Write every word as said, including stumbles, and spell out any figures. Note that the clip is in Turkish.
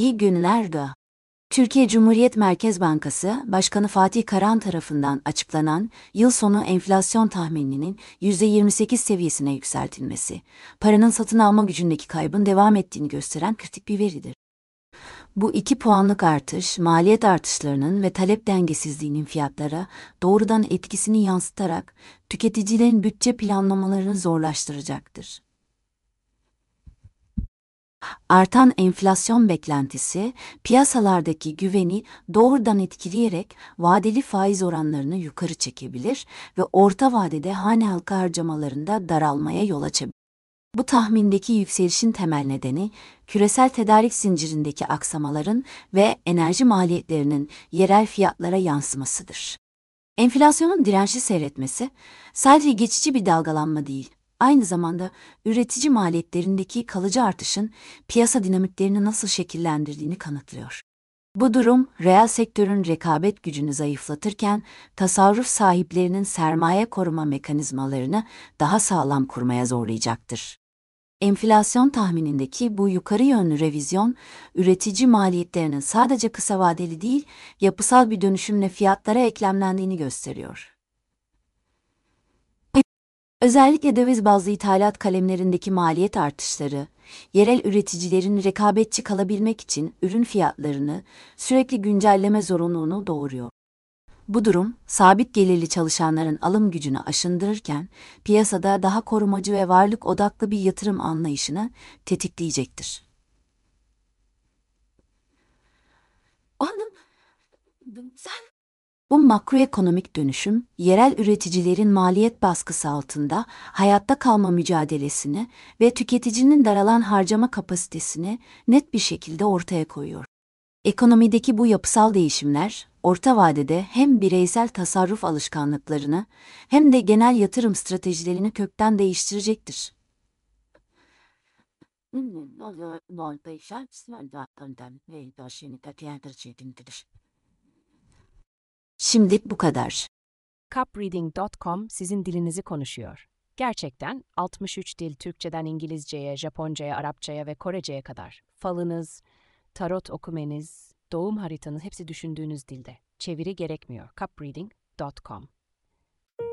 İyi günler da. Türkiye Cumhuriyet Merkez Bankası Başkanı Fatih Karahan tarafından açıklanan yıl sonu enflasyon tahmininin yüzde yirmi sekiz seviyesine yükseltilmesi, paranın satın alma gücündeki kaybın devam ettiğini gösteren kritik bir veridir. Bu iki puanlık artış, maliyet artışlarının ve talep dengesizliğinin fiyatlara doğrudan etkisini yansıtarak tüketicilerin bütçe planlamalarını zorlaştıracaktır. Artan enflasyon beklentisi, piyasalardaki güveni doğrudan etkileyerek vadeli faiz oranlarını yukarı çekebilir ve orta vadede hane halkı harcamalarında daralmaya yol açabilir. Bu tahmindeki yükselişin temel nedeni, küresel tedarik zincirindeki aksamaların ve enerji maliyetlerinin yerel fiyatlara yansımasıdır. Enflasyonun dirençli seyretmesi, sadece geçici bir dalgalanma değil, aynı zamanda üretici maliyetlerindeki kalıcı artışın piyasa dinamiklerini nasıl şekillendirdiğini kanıtlıyor. Bu durum, reel sektörün rekabet gücünü zayıflatırken, tasarruf sahiplerinin sermaye koruma mekanizmalarını daha sağlam kurmaya zorlayacaktır. Enflasyon tahminindeki bu yukarı yönlü revizyon, üretici maliyetlerinin sadece kısa vadeli değil, yapısal bir dönüşümle fiyatlara eklemlendiğini gösteriyor. Özellikle döviz bazlı ithalat kalemlerindeki maliyet artışları, yerel üreticilerin rekabetçi kalabilmek için ürün fiyatlarını sürekli güncelleme zorunluluğunu doğuruyor. Bu durum, sabit gelirli çalışanların alım gücünü aşındırırken, piyasada daha korumacı ve varlık odaklı bir yatırım anlayışını tetikleyecektir. Oğlum, sen... Bu makroekonomik dönüşüm, yerel üreticilerin maliyet baskısı altında hayatta kalma mücadelesini ve tüketicinin daralan harcama kapasitesini net bir şekilde ortaya koyuyor. Ekonomideki bu yapısal değişimler, orta vadede hem bireysel tasarruf alışkanlıklarını hem de genel yatırım stratejilerini kökten değiştirecektir. Şimdilik bu kadar. Cupreading nokta com sizin dilinizi konuşuyor. Gerçekten altmış üç dil, Türkçeden İngilizceye, Japoncaya, Arapçaya ve Korece'ye kadar. Falınız, tarot okumenız, doğum haritanız hepsi düşündüğünüz dilde. Çeviri gerekmiyor. Cupreading nokta com